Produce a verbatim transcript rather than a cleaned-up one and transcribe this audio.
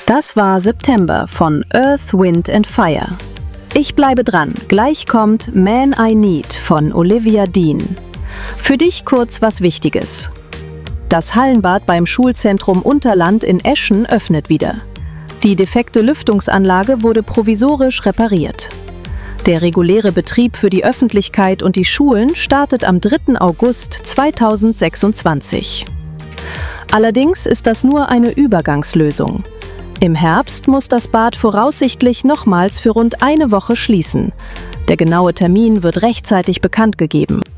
Das war September von Earth, Wind and Fire. Ich bleibe dran, gleich kommt Man I Need von Olivia Dean. Für dich kurz was Wichtiges. Das Hallenbad beim Schulzentrum Unterland in Eschen öffnet wieder. Die defekte Lüftungsanlage wurde provisorisch repariert. Der reguläre Betrieb für die Öffentlichkeit und die Schulen startet am dritten August zweitausendsechsundzwanzig. Allerdings ist das nur eine Übergangslösung. Im Herbst muss das Bad voraussichtlich nochmals für rund eine Woche schließen. Der genaue Termin wird rechtzeitig bekannt gegeben.